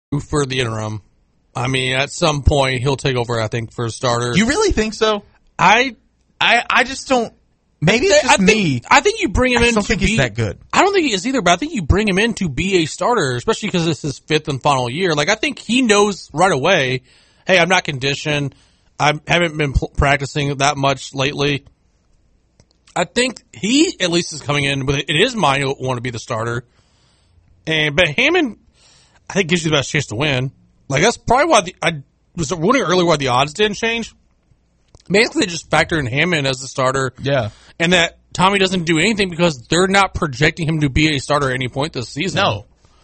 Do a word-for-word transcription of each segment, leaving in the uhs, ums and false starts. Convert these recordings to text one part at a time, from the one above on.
for the interim. I mean, at some point he'll take over. I think for a starter. Do you really think so? I, I, I just don't. Maybe it's just I think, me. I think you bring him I in. don't to think be, he's that good. I don't think he is either. But I think you bring him in to be a starter, especially because it's his fifth and final year. Like I think he knows right away. Hey, I'm not conditioned. I haven't been pl- practicing that much lately. I think he at least is coming in with it in his mind to want to be the starter. And but Hammond, I think gives you the best chance to win. Like that's probably why the, I was wondering earlier why the odds didn't change. Basically, they just factor in Hammond as the starter. Yeah. And that Tommy doesn't do anything because they're not projecting him to be a starter at any point this season. No.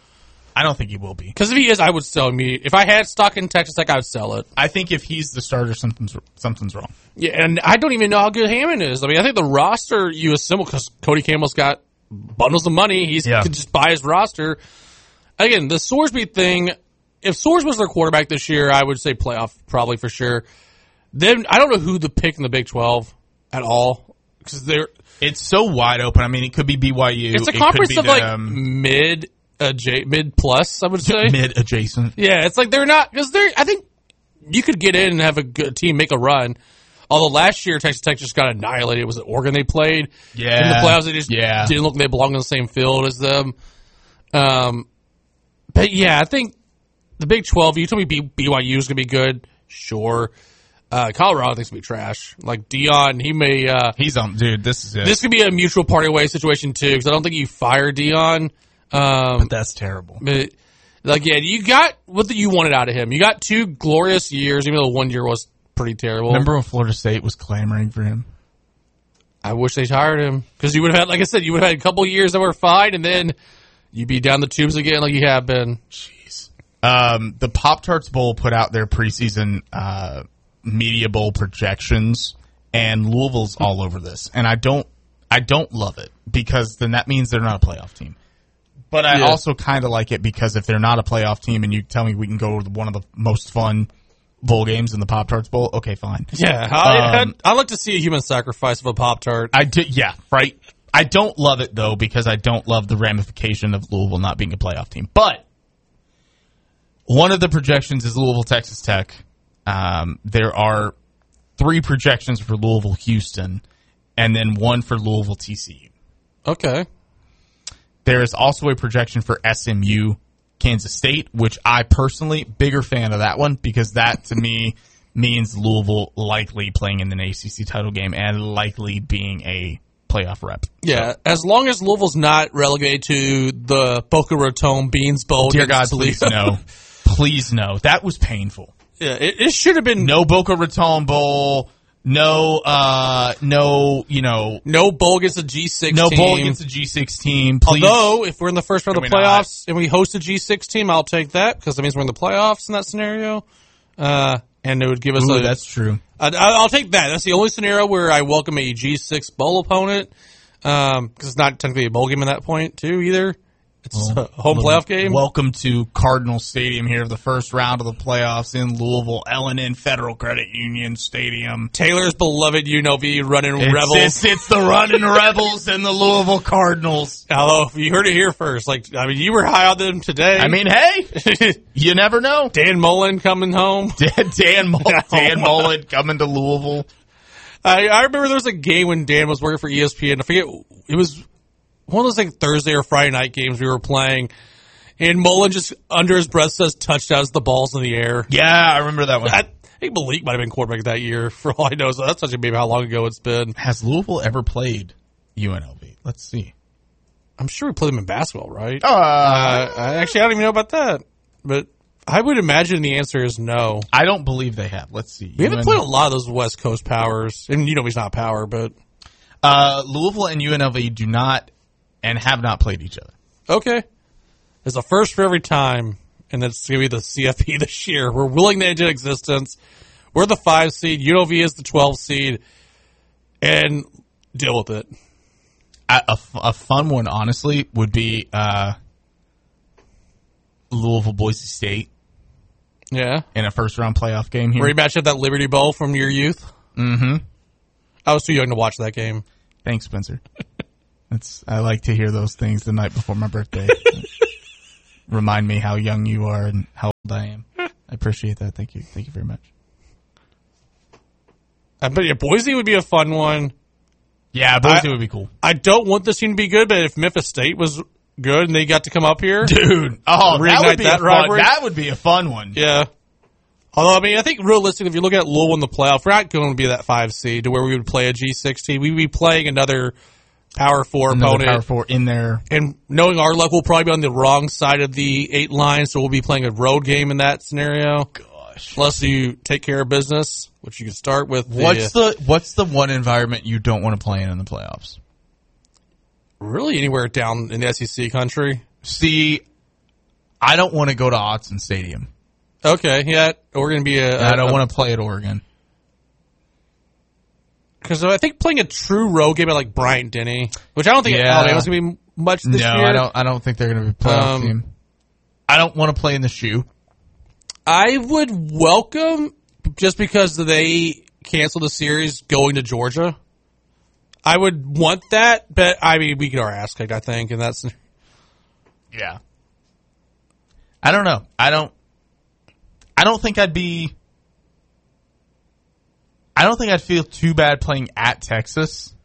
I don't think he will be. Because if he is, I would sell me. If I had stock in Texas Tech, I would sell it. I think if he's the starter, something's something's wrong. Yeah, and I don't even know how good Hammond is. I mean, I think the roster you assemble, because Cody Campbell's got bundles of money. He Yeah. could just buy his roster. Again, the Sorsby thing, if Sors was their quarterback this year, I would say playoff probably for sure. Then I don't know who the pick in the Big twelve at all because they're It's so wide open. I mean, it could be B Y U. it's a It conference could of be like them. mid adja- mid plus. I would say mid adjacent. Yeah, it's like they're not because they're. I think you could get in and have a good team make a run. Although last year Texas Tech just got annihilated. It was Oregon they played Yeah. in the playoffs. They just Yeah. didn't look like they belonged on the same field as them. Um, but yeah, I think the Big twelve. You told me B- BYU is going to be good. Sure. Uh, Colorado thinks it'll be trash. Like Dion, he may. Uh, He's on, dude. This is it. this could be a mutual party away situation too, because I don't think you fire Dion. Um, but that's terrible. but like, yeah, you got what you wanted out of him. You got two glorious years, even though one year was pretty terrible. Remember when Florida State was clamoring for him? I wish they hired him because you would have had, like I said, you would have had a couple years that were fine, and then you'd be down the tubes again, like you have been. Jeez. Um, the Pop-Tarts Bowl put out their preseason uh, media bowl projections, and Louisville's all over this, and I don't, I don't love it because then that means they're not a playoff team. But I Yeah. also kind of like it because if they're not a playoff team and you tell me we can go to one of the most fun bowl games in the Pop-Tarts Bowl, okay, fine. Yeah, I, Um, I'd, I'd like to see a human sacrifice of a Pop-Tart. I do, yeah, right. I don't love it though because I don't love the ramification of Louisville not being a playoff team. But one of the projections is Louisville, Texas Tech. Um, there are three projections for Louisville, Houston, and then one for Louisville, T C U. Okay. There is also a projection for S M U, Kansas State, which I personally, bigger fan of that one because that to me means Louisville likely playing in an A C C title game and likely being a playoff rep. Yeah, as long as Louisville's not relegated to the Boca Raton Beans Bowl. Dear God, against please Toledo. no. Please no. That was painful. Yeah, it, it should have been No Boca Raton Bowl. No, uh, no, you know, no bowl against a G six no team. bowl against the G six team. Please. Although, if we're in the first round of Can the we not? playoffs and we host a G six team, I'll take that because that means we're in the playoffs in that scenario. Uh, and it would give us Ooh, a. that's true. I, I'll take that. That's the only scenario where I welcome a G six bowl opponent because um, it's not technically a bowl game at that point, too, either. It's a home playoff game. Welcome to Cardinal Stadium here, the first round of the playoffs in Louisville, L and N Federal Credit Union Stadium. Taylor's beloved U N L V running It's, Rebels. It's, it's the running Rebels and the Louisville Cardinals. Hello, you heard it here first. Like, I mean, you were high on them today. I mean, hey, you never know. Dan Mullen coming home. Dan, Dan, Mullen, Dan Mullen coming to Louisville. I, I remember there was a game when Dan was working for E S P N. I forget, it was one of those like Thursday or Friday night games we were playing, and Mullen just under his breath says touchdowns, the ball's in the air. Yeah, I remember that one. I think Malik might have been quarterback that year, for all I know. So that's such a maybe how long ago it's been. Has Louisville ever played U N L V? Let's see. I'm sure we played them in basketball, right? Uh, Uh, I, actually, I don't even know about that, but I would imagine the answer is no. I don't believe they have. Let's see. We haven't U N L V. played a lot of those West Coast powers, and you know he's not power, but Uh, Louisville and U N L V do not and have not played each other. okay. It's a first for every time, and it's going to be the C F P this year. We're willing to into existence. We're the five seed. U N L V is the twelve seed, and deal with it. A, a, a fun one, honestly, would be uh, Louisville Boise State Yeah. in a first round playoff game here. Rematch of that Liberty Bowl from your youth. Mm-hmm. I was too young to watch that game. Thanks, Spencer. That's I like to hear those things the night before my birthday. remind me how young you are and how old I am. I appreciate that. Thank you. Thank you very much. Uh, but yeah, Boise would be a fun one. Yeah, Boise I, would be cool. I don't want this team to be good, but if Memphis State was good and they got to come up here, dude, oh, that would be that a fun, that would be a fun one. Yeah. Although, I mean, I think realistically, if you're looking at Louisville in the playoff, we're not going to be that five seed to where we would play a G six team. We'd be playing another Power Four another opponent. Power Four in there. And knowing our luck, we'll probably be on the wrong side of the eight line, so we'll be playing a road game in that scenario. Gosh. Unless you take care of business, which you can start with. The, what's the What's the one environment you don't want to play in in the playoffs? Really anywhere down in the S E C country. See, I don't want to go to Autzen Stadium. Okay, yeah, we're going to be a... I don't a, want to play at Oregon. Because I think playing a true road game at like Bryant-Denny, which I don't think Yeah. Alabama's going to be much this no, year. I don't. I don't think they're going to be a playoff Um, team. I don't want to play in the shoe. I would welcome, just because they canceled the series, going to Georgia. I would want that, but I mean, we get our ass kicked, I think, and that's... Yeah. I don't know. I don't. I don't think I'd be. I don't think I'd feel too bad playing at Texas.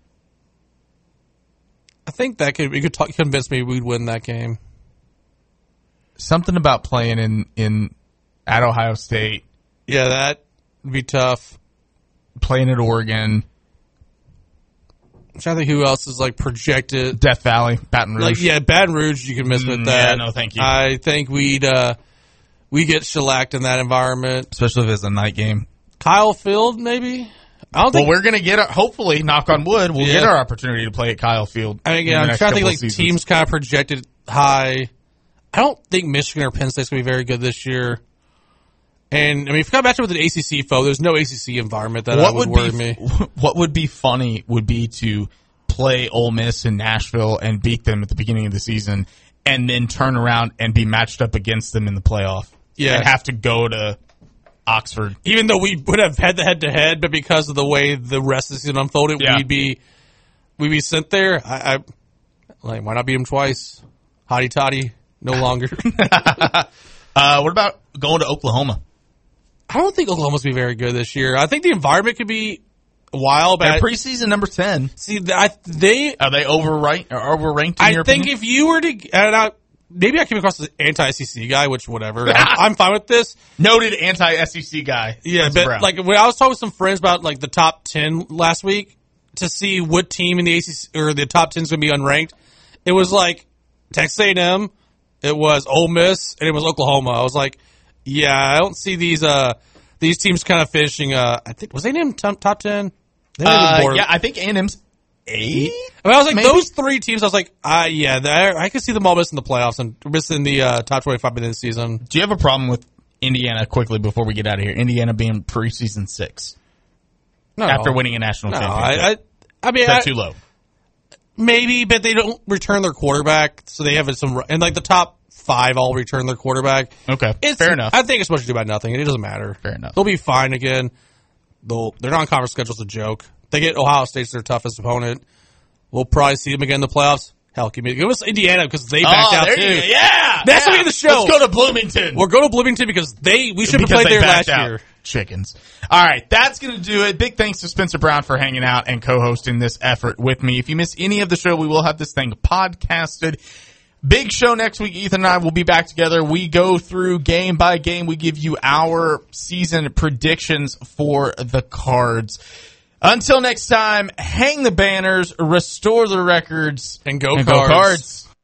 I think that could, you could talk, convince me we'd win that game. Something about playing in, in at Ohio State, Yeah, that would be tough. playing at Oregon, I'm trying to think who else is like projected. Death Valley, Baton Rouge. Like, yeah, Baton Rouge, you can miss with Mm, that. yeah, no, thank you. I think we'd uh, we get shellacked in that environment. Especially if it's a night game. Kyle Field, maybe. I don't Well, think. we're going to get, our, hopefully, knock on wood, we'll Yeah. get our opportunity to play at Kyle Field. I mean, in again, the I'm next trying to think couple like of seasons. teams kind of projected high. I don't think Michigan or Penn State's gonna be very good this year. And I mean, if you come back to with an A C C foe, there's no A C C environment that what would, would worry be me. what would be funny would be to play Ole Miss in Nashville and beat them at the beginning of the season, and then turn around and be matched up against them in the playoff. Yeah. And have to go to Oxford. Even though we would have had the head to head, but because of the way the rest of the season unfolded, Yeah. we'd be we'd be sent there. I, I like why not beat them twice? Hotty toddy, no longer. Uh, what about going to Oklahoma? I don't think Oklahoma's gonna be very good this year. I think the environment could be wild, but They're I- preseason number ten. see, I, they. Are they overranked or overranked in I your think opinion? if you were to, and I, maybe I came across as an anti-S E C guy, which whatever. I'm, I'm fine with this. Noted anti-S E C guy. Yeah, Spencer but Brown. like when I was talking with some friends about like the top ten last week to see what team in the A C C or the top ten is going to be unranked, it was like Texas A and M, it was Ole Miss, and it was Oklahoma. I was like, yeah, I don't see these uh these teams kind of finishing. Uh, I think was A and M top, top ten. They might have been Uh, border- yeah, I think A and M's eight. I mean, I was like, maybe? those three teams, I was like, uh, yeah, they're- I could see them all missing the playoffs and missing the uh, top twenty-five in this season. Do you have a problem with Indiana, quickly before we get out of here? Indiana being preseason six No, after winning a national no, championship. I, I, I mean, Is that I- too low? maybe, but they don't return their quarterback, so they have some, and like the top five all return their quarterback. Okay, It's, fair enough. I think it's much ado about nothing, and it doesn't matter. Fair enough. They'll be fine again. They'll, their non-conference schedule's a joke. They get Ohio State's their toughest opponent. We'll probably see them again in the playoffs. Hell, give me give us Indiana because they backed oh, out there too. you go. Yeah, That's yeah. gonna be the show. Let's go to Bloomington. We're going to Bloomington because they we should have Because played they there backed last out. year. Chickens. All right, that's going to do it. Big thanks to Spencer Brown for hanging out and co-hosting this effort with me. If you miss any of the show, we will have this thing podcasted. Big show next week. Ethan and I will be back together. We go through game by game. We give you our season predictions for the Cards. Until next time, hang the banners, restore the records, And go and Cards. Go Cards.